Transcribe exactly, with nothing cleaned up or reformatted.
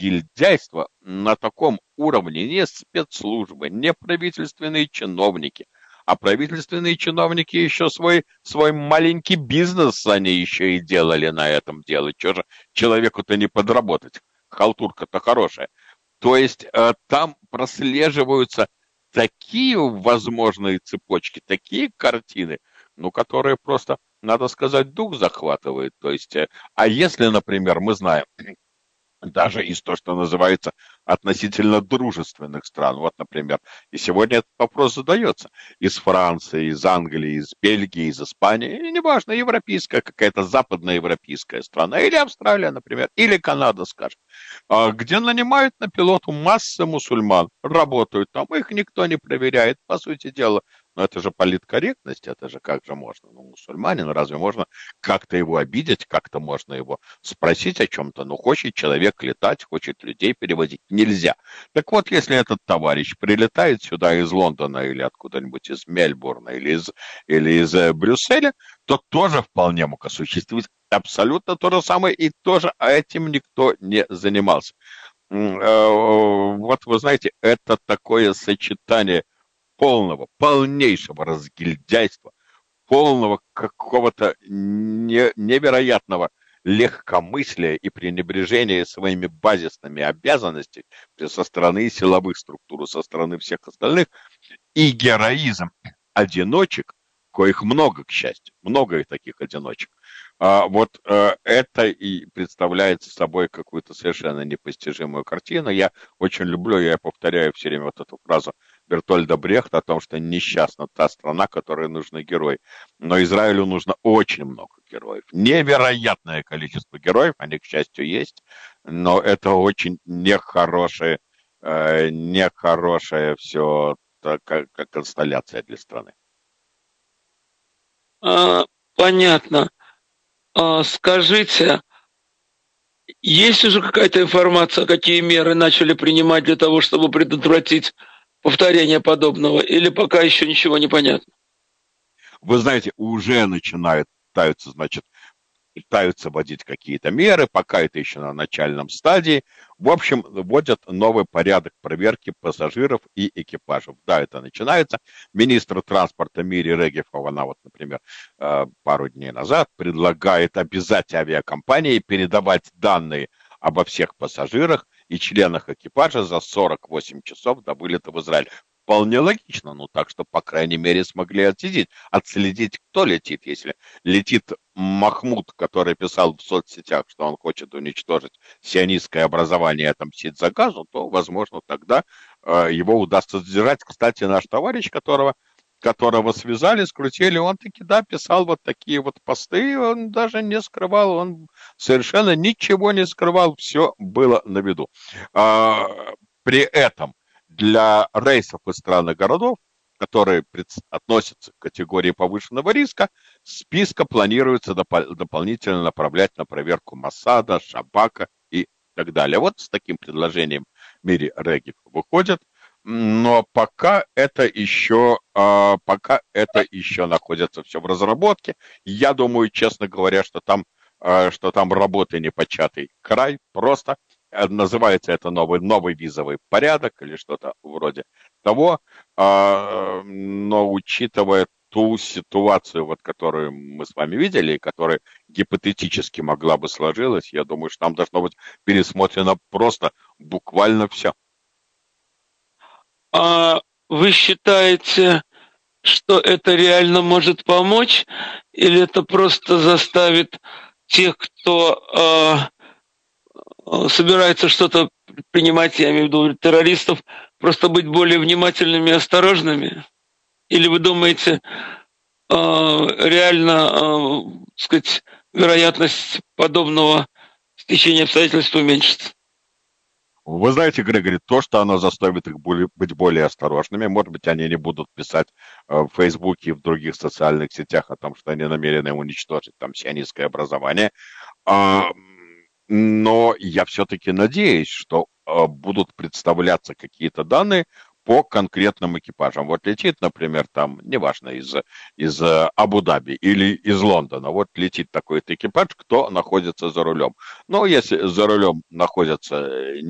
разгильдяйство на таком уровне не спецслужбы, не правительственные чиновники, а правительственные чиновники еще свой, свой маленький бизнес они еще и делали на этом деле. Чего же человеку-то не подработать? Халтурка-то хорошая. То есть э, там прослеживаются такие возможные цепочки, такие картины, ну, которые просто, надо сказать, дух захватывает. То есть, э, а если, например, мы знаем, даже из того, что называется относительно дружественных стран. Вот, например, и сегодня этот вопрос задается. Из Франции, из Англии, из Бельгии, из Испании, и неважно, европейская какая-то западноевропейская страна, или Австралия, например, или Канада, скажем, а, где нанимают на пилоту массы мусульман, работают там, их никто не проверяет, по сути дела. Но это же политкорректность, это же как же можно? Ну, мусульманин, разве можно как-то его обидеть, как-то можно его спросить о чем-то? Ну, хочет человек летать, хочет людей перевозить. Нельзя. Так вот, если этот товарищ прилетает сюда из Лондона или откуда-нибудь из Мельбурна или из, или из э, Брюсселя, то тоже вполне мог осуществить абсолютно то же самое, и тоже этим никто не занимался. М, э, Вот вы знаете, это такое сочетание полного, полнейшего разгильдяйства, полного какого-то не- невероятного легкомыслия и пренебрежения своими базисными обязанностями со стороны силовых структур, со стороны всех остальных, и героизм одиночек, коих много, к счастью, много и таких одиночек. А, вот э, это и представляет собой какую-то совершенно непостижимую картину. Я очень люблю, я повторяю все время вот эту фразу Бертольда Брехта о том, что несчастна та страна, которой нужны герои. Но Израилю нужно очень много героев. Невероятное количество героев, они, к счастью, есть, но это очень нехорошее, э, нехорошее все как, как констелляция для страны. А, понятно. А, скажите, есть уже какая-то информация, какие меры начали принимать для того, чтобы предотвратить повторение подобного, или пока еще ничего не понятно? Вы знаете, уже начинают пытаются, значит, пытаются вводить какие-то меры, пока это еще на начальном стадии. В общем, вводят новый порядок проверки пассажиров и экипажев. Да, это начинается. Министр транспорта Мири Регев, она вот, например, э, пару дней назад предлагает обязать авиакомпании передавать данные обо всех пассажирах и членах экипажа за сорок восемь часов до вылета в Израиль. Вполне логично, ну так что, по крайней мере, смогли отследить, отследить, кто летит. Если летит Махмуд, который писал в соцсетях, что он хочет уничтожить сионистское образование и отомстить за Газу, то, возможно, тогда э, его удастся задержать. Кстати, наш товарищ, которого, которого связали, скрутили, он таки, да, писал вот такие вот посты, он даже не скрывал, он совершенно ничего не скрывал, все было на виду. А, при этом для рейсов из стран и городов, которые относятся к категории повышенного риска, списка планируется допол- дополнительно направлять на проверку Моссада, Шабака и так далее. Вот с таким предложением Мири Регев выходит, но пока это еще, а, пока это еще находится все в разработке. Я думаю, честно говоря, что там, а, что там работы непочатый край, просто э, называется это новый, новый визовый порядок или что-то вроде того, а, но учитывая ту ситуацию, вот, которую мы с вами видели, которая гипотетически могла бы сложилась, я думаю, что там должно быть пересмотрено просто буквально все. А вы считаете, что это реально может помочь, или это просто заставит тех, кто э, собирается что-то предпринимать, я имею в виду террористов, просто быть более внимательными и осторожными? Или вы думаете, э, реально, э, сказать, вероятность подобного стечения обстоятельств уменьшится? Вы знаете, Грегори, то, что оно заставит их более- быть более осторожными, может быть, они не будут писать э, в Фейсбуке и в других социальных сетях о том, что они намерены уничтожить там сионистское образование. А, но я все-таки надеюсь, что а, будут представляться какие-то данные по конкретным экипажам. Вот летит, например, там, неважно, из, из э, Абу-Даби или из Лондона, вот летит такой-то экипаж, кто находится за рулем. Но если за рулем находятся